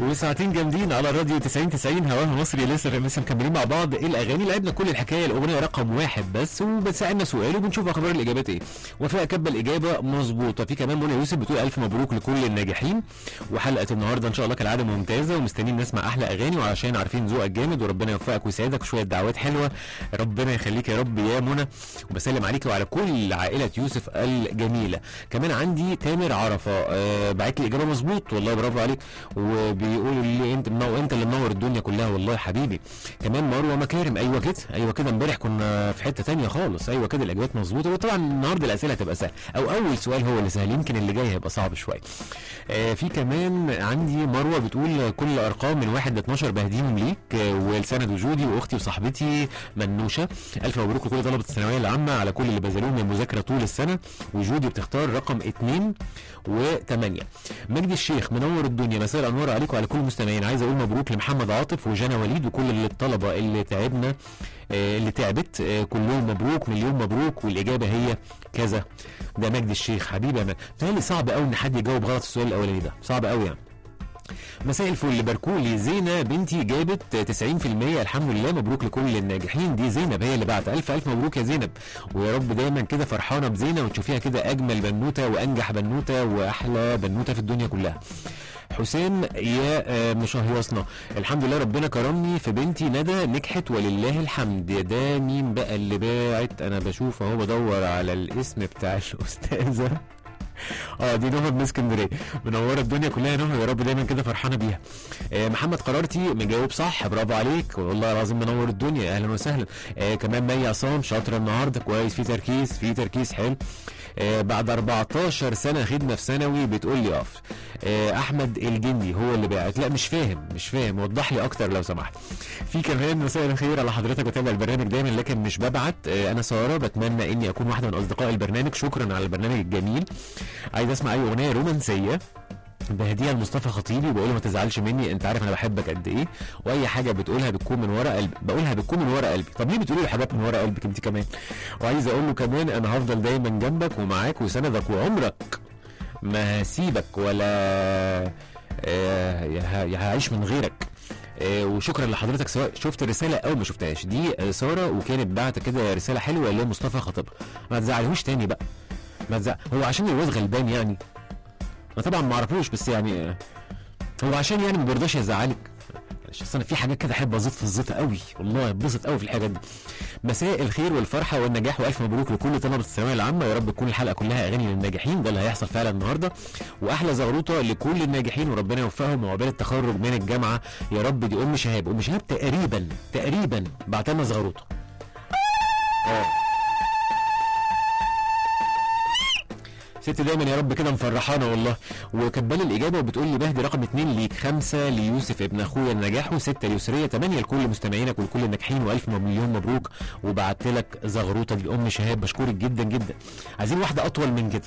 وساعتين جامدين على الراديو 90 هواها مصري. لسه مكملين مع بعض. ايه الاغاني؟ لعبنا كل الحكايه. الاغنيه رقم 1 بس، وبتسالنا سؤال وبنشوف اخبار الاجابات ايه. وفاء كاتبه الاجابه مظبوطه. في كمان منى يوسف بتقول الف مبروك لكل الناجحين، وحلقه النهارده ان شاء الله كالعاده ممتازه، ومستنيين نسمع احلى اغاني، وعشان عارفين ذوقك جامد، وربنا يوفقك ويسعدك، وشويه دعوات حلوه. ربنا يخليك يا رب يا منى، وبسلم عليك وعلى كل عائله يوسف الجميله. كمان عندي تامر عرفه بعت لي اجابه مظبوط، والله برافو عليك، وبيقول لي انت اللي منور الدنيا كلها، والله حبيبي. كمان مروه مكارم، ايوه كده امبارح كنا في حته ثانيه خالص. ايوه كده الاجابات مظبوطه. وطبعا النهارده الاسئله هتبقى سهله، او اول سؤال هو اللي سهل، يمكن اللي جاي هيبقى صعب شويه. في كمان عندي مروه بتقول كل ارقام من 1 ل 12 بهديهم ليك ولسند وجودي واختي وصاحبتي منوشه. الف مبروك لكل طلبه الثانويه العامه على كل اللي بذلوه من المذاكره طول السنه. وجودي بتختار رقم 2 و8. مجدي الشيخ منور الدنيا، مساء الانوار عليكم وعلى كل المستمعين. عايز اقول مبروك لمحمد عاطف وجانا وليد وكل الطلبه اللي تعبنا اللي تعبت كلهم مبروك، مليون مبروك، والاجابه هي كذا. ده مجدي الشيخ حبيبي. انا بتهيألي صعب قوي ان حد يجاوب غلط السؤال الاولاني ده، صعب قوي يعني. مساء الفل، باركولي زينه بنتي جابت 90%، الحمد لله، مبروك لكل الناجحين. دي زينب هي اللي بعت. الف مبروك يا زينب، ويا رب دايما كده فرحانه بزينه، وتشوفيها كده اجمل بنوته وانجح بنوته واحلى بنوته في الدنيا كلها. حسام يا مشهيصنا، الحمد لله ربنا كرمني في بنتي ندى، نجحت ولله الحمد. ده مين بقى اللي باعت؟ انا بشوف اهو بدور على الاسم بتاع الاستاذه. دي نهى من اسكندريه، منوره الدنيا كلها يا نهى، يا رب دايما كده فرحانه بيها. محمد قرارتي مجاوب صح، برافو عليك، والله العظيم منور الدنيا، اهلا وسهلا. كمان مي عصام شاطره النهارده، كويس، في تركيز حلو. بعد 14 سنه خدمه في ثانوي بتقول لي اقف. احمد الجندي هو اللي باعت. لا مش فاهم، وضح لي اكتر لو سمحت. في كمان مساء الخير على حضرتك، بتابع البرنامج دايما لكن مش ببعت. انا ساره، بتمنى اني اكون واحده من اصدقاء البرنامج، شكرا على البرنامج الجميل. عايز اسمع اي اغنيه رومانسيه بهديها لمصطفى خطيبي، وبقول له ما تزعلش مني، انت عارف انا بحبك قد ايه، واي حاجه بتقولها بتكون من ورا قلبي، بقولها بتكون من ورا قلبي. طب ليه بتقولي لي حاجات من ورا قلبك انت كمان؟ وعايز اقول له كمان انا هفضل دايما جنبك ومعاك وسندك، وعمرك ما هسيبك ولا هعيش من غيرك. وشكرا لحضرتك، سواء شفت الرساله او ما شفتهاش. دي ساره، وكانت بعت كده رساله حلوه لمصطفى خطيبها. ما تزعلهوش تاني بقى، هو عشان الواد غلبان يعني، انا طبعا ما اعرفوش، بس يعني هو عشان يعني ما بيرضاش يزعلك. اصل انا في حاجات كده احب ازيط في الزيطه قوي، والله اتبسط قوي في الحاجات دي. مساء الخير والفرحه والنجاح، والف مبروك لكل طلبه الثانويه العامه، يا رب تكون الحلقه كلها اغاني للناجحين، ده اللي هيحصل فعلا النهارده. واحلى زغروطه لكل الناجحين، وربنا يوفقهم وعقبال التخرج من الجامعه يا رب. دي ام شهاب تقريبا بعت لنا زغروطه. ست دايما يا رب كده مفرحانا والله. وكبالي الاجابه وبتقول لي بهدي رقم 2 ليك، 5 ليوسف ابن اخويا النجاح، و6 ليسريه، 8 لكل مستمعينك ولكل الناجحين، والف مليون مبروك. وبعت لك زغروطه دي ام شهاب، بشكرك جدا جدا. عايزين واحده اطول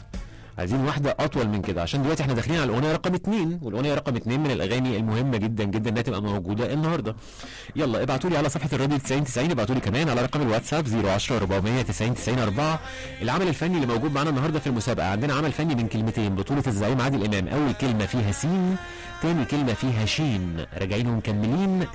من كده، عشان دلوقتي احنا داخلين على الاغنيه رقم 2، والاغنيه رقم 2 من الاغاني المهمه جدا جدا انها تبقى موجوده النهارده. يلا ابعتوا لي على صفحه الراديو 90 ابعتوا لي كمان على رقم الواتساب 010 400 90 4. العمل الفني اللي موجود معانا النهارده في المسابقه، عندنا عمل فني من كلمتين، بطوله الزعيم عادل امام. اول كلمه فيها سين، تاني كلمه فيها شين، راجعين ومكملين